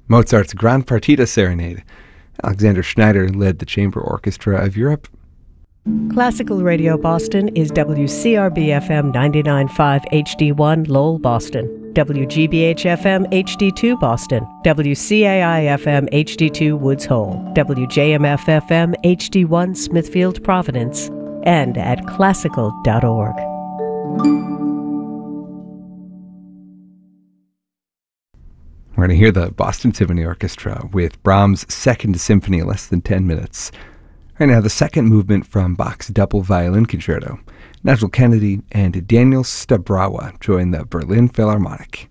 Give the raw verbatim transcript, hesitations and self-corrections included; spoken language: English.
Mozart's Grand Partita Serenade. Alexander Schneider led the Chamber Orchestra of Europe. Classical Radio Boston is W C R B F M ninety-nine point five H D one Lowell, Boston, W G B H F M H D two Boston, W C A I F M H D two Woods Hole, W J M F F M H D one Smithfield, Providence, and at classical dot org. We're going to hear the Boston Symphony Orchestra with Brahms' Second Symphony in less than ten minutes. Right now, the second movement from Bach's Double Violin Concerto. Nigel Kennedy and Daniel Stabrawa join the Berlin Philharmonic.